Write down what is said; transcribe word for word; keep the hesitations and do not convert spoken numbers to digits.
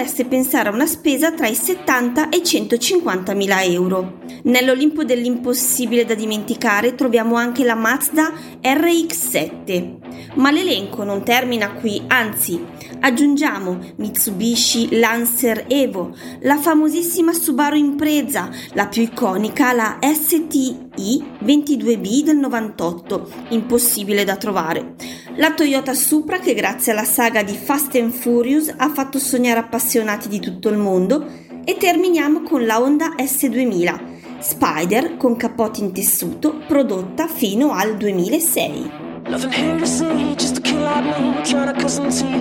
dovreste pensare a una spesa tra i settanta e i centocinquantamila euro. Nell'Olimpo dell'impossibile da dimenticare troviamo anche la Mazda R X sette. Ma l'elenco non termina qui, anzi, aggiungiamo Mitsubishi Lancer Evo, la famosissima Subaru Impreza, la più iconica la S T I ventidue B del novantotto, impossibile da trovare, la Toyota Supra che grazie alla saga di Fast and Furious ha fatto sognare appassionati di tutto il mondo, e terminiamo con la Honda S duemila, Spider con cappotti in tessuto, prodotta fino al duemilasei. Nothing here to see, just a kid like me, trying to cut some teeth.